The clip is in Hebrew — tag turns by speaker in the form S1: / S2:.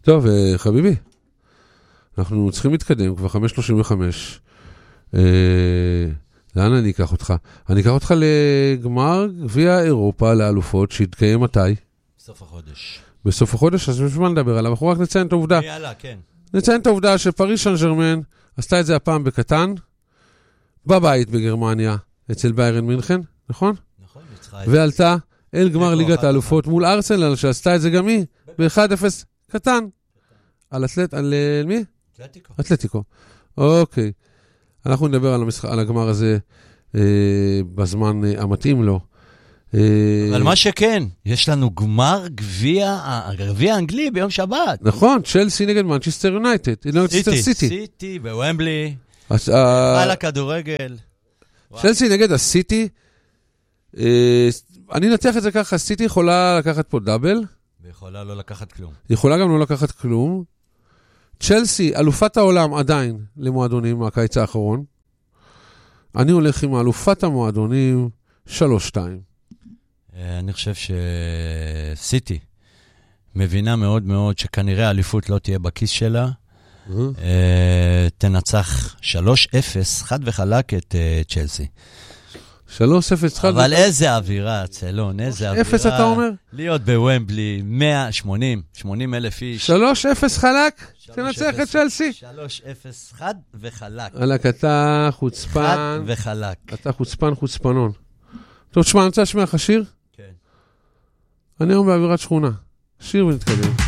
S1: טוב, חביבי, אנחנו צריכים להתקדם, כבר 5:35. לאן אני אקח אותך? אני אקח אותך לגמר גביע אירופה לאלופות, שהתקיים מתי?
S2: בסוף החודש.
S1: בסוף החודש, אז בשביל מה נדבר עליו? אנחנו רק נציין את העובדה.
S2: יאללה, כן.
S1: נציין את העובדה שפריז סן ז'רמן עשתה את זה הפעם בקטן, בבית בגרמניה, אצל ביירן מינכן, נכון?
S2: נכון,
S1: ועלתה אל גמר ליגת האלופות מול ארסנל, שעשתה את זה גם היא, ב-1-0 קטן. על מי?
S2: אתלטיקו.
S1: אתלטיקו. אוקיי. אנחנו נדבר על הגמר הזה בזמן המתאים לו.
S2: אבל מה שכן, יש לנו גמר גביע האנגלי ביום שבת.
S1: נכון, צ'לסי נגד מנצ'סטר יונייטד.
S2: סיטי בוומבלי. על הכדורגל.
S1: צ'לסי נגד הסיטי. אני נתח את זה ככה, סיטי יכולה לקחת פה דאבל.
S2: ויכולה לא לקחת כלום.
S1: יכולה גם לא לקחת כלום. צ'לסי, אלופת העולם עדיין למועדונים מהקיץ האחרון. אני הולך עם אלופת המועדונים 3-2.
S2: אני חושב שסיטי מבינה מאוד מאוד שכנראה האליפות לא תהיה בכיס שלה. תנצח 3-0 חד וחלק את צ'לסי.
S1: 3-0 חד.
S2: אבל איזה אווירה, צלון, איזה אווירה.
S1: 0 אתה אומר?
S2: להיות בוומבלי, 80 אלף איש.
S1: 3-0 חלק? תנצח את צ'לסי?
S2: 3-0 חד וחלק.
S1: עלק, אתה חוצפן.
S2: חד וחלק.
S1: אתה חוצפנון. טוב, תשמע, אני רוצה לשמע לך שיר?
S2: כן.
S1: אני היום באווירת שכונה. שיר ונתקדם.